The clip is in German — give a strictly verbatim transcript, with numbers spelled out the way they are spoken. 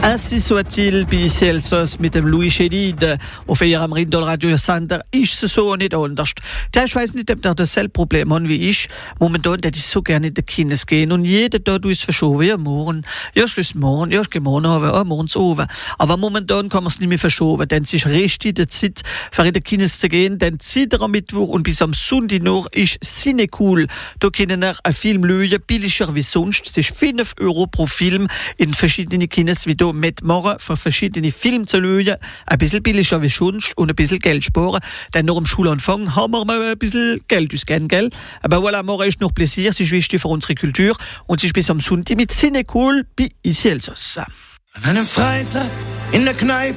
Ainsi soit-il, bei Celsius mit dem Louis Chédid auf ihrem Rindel-Radio-Sender ist es so nicht anders. Ich weiß nicht, ob ihr dasselbe Problem habt wie ich. Momentan hätte ich so gerne in die Kines gehen und jeder Tag ist verschoben. Ja, morgen, ja, Schluss morgen, ja, morgen haben ja, morgen zu oben. Aber momentan kann man es nicht mehr verschoben, denn es ist richtig die Zeit, für in die Kines zu gehen, denn seit am Mittwoch und bis am Sonntag noch ist Cine cool. Da können wir einen Film schauen, billiger wie sonst. Es ist fünf Euro pro Film in verschiedene Kines wie hier mitmachen, für verschiedene Filme zu schauen. Ein bisschen billiger wie sonst und ein bisschen Geld sparen. Denn nach dem Schulanfang haben wir mal ein bisschen Geld ausgegeben, gell? Aber voilà, morgen ist noch Pläsier, es ist wichtig für unsere Kultur und es ist bis am Sonntag mit Cine cool bei Celsius. An einem Freitag in der Kneipe